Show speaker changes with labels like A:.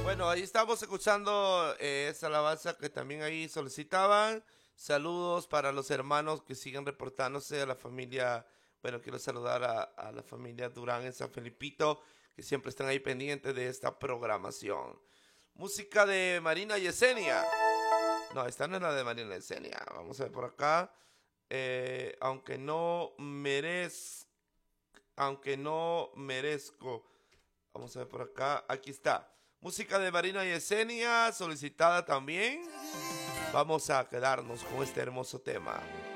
A: Bueno, ahí estamos escuchando esa alabanza que también ahí solicitaban. Saludos para los hermanos que siguen reportándose, a la familia. Bueno, quiero saludar a la familia Durán en San Felipito, que siempre están ahí pendientes de esta programación. Música de Marina Yesenia. No, esta no es la de Marina Yesenia. Vamos a ver por acá. Aunque no aunque no merezco. Vamos a ver por acá. Aquí está. Música de Marina Yesenia, solicitada también. Vamos a quedarnos con este hermoso tema.